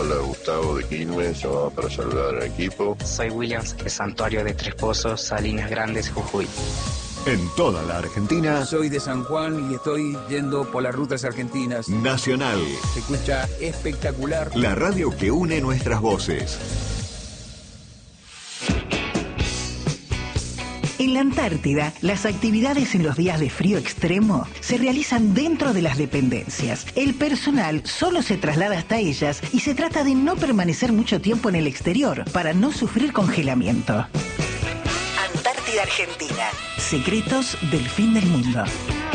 Habla Gustavo de Quilmes, llamado para saludar al equipo. Soy Williams de Santuario de Tres Pozos, Salinas Grandes, Jujuy. En toda la Argentina. Soy de San Juan y estoy yendo por las rutas argentinas. Nacional. Se escucha espectacular. La radio que une nuestras voces. En la Antártida, las actividades en los días de frío extremo se realizan dentro de las dependencias. El personal solo se traslada hasta ellas y se trata de no permanecer mucho tiempo en el exterior para no sufrir congelamiento. Antártida Argentina. Secretos del fin del mundo.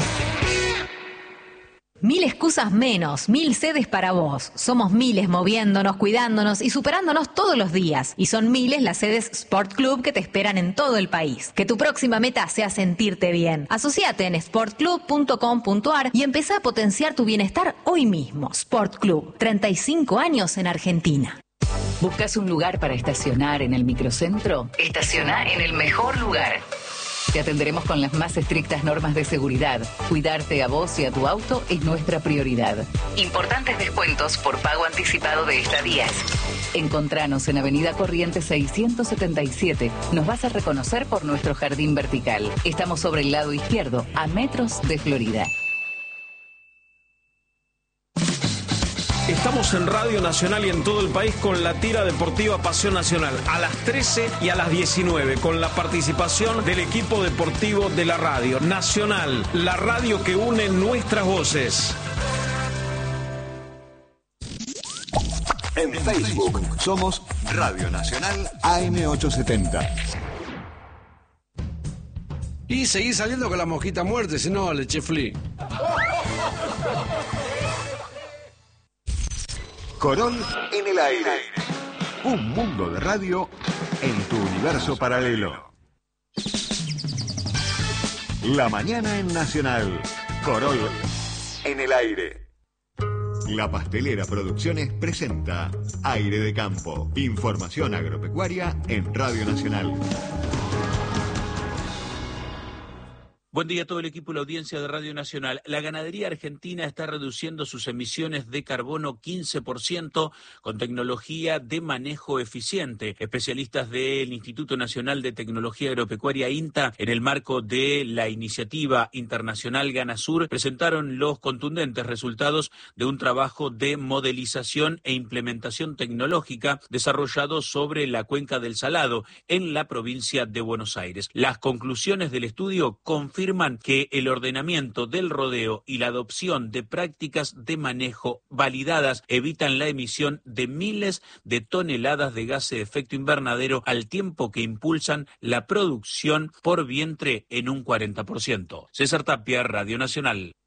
1000 excusas menos, 1000 sedes para vos. Somos miles moviéndonos, cuidándonos y superándonos todos los días. Y son miles las sedes Sport Club que te esperan en todo el país. Que tu próxima meta sea sentirte bien. Asociate en sportclub.com.ar y empezá a potenciar tu bienestar hoy mismo. Sport Club, 35 años en Argentina. ¿Buscas un lugar para estacionar en el microcentro? Estaciona en el mejor lugar. Te atenderemos con las más estrictas normas de seguridad. Cuidarte a vos y a tu auto es nuestra prioridad. Importantes descuentos por pago anticipado de estadías. Encontranos en Avenida Corrientes 677. Nos vas a reconocer por nuestro jardín vertical. Estamos sobre el lado izquierdo, a metros de Florida. Estamos en Radio Nacional y en todo el país con la tira deportiva Pasión Nacional a las 13 y a las 19 con la participación del equipo deportivo de la Radio Nacional, la radio que une nuestras voces. En Facebook somos Radio Nacional AM870. Y seguí saliendo con la mosquita muerte, si no le eché flea. Corol en el aire. Un mundo de radio en tu universo paralelo. La mañana en Nacional. Corol en el aire. La Pastelera Producciones presenta Aire de Campo. Información agropecuaria en Radio Nacional. Buen día a todo el equipo y la audiencia de Radio Nacional. La ganadería argentina está reduciendo sus emisiones de carbono 15% con tecnología de manejo eficiente. Especialistas del Instituto Nacional de Tecnología Agropecuaria INTA, en el marco de la iniciativa internacional Ganasur, presentaron los contundentes resultados de un trabajo de modelización e implementación tecnológica desarrollado sobre la cuenca del Salado en la provincia de Buenos Aires. Las conclusiones del estudio confirman que el ordenamiento del rodeo y la adopción de prácticas de manejo validadas evitan la emisión de miles de toneladas de gases de efecto invernadero al tiempo que impulsan la producción por vientre en un 40%. César Tapia, Radio Nacional.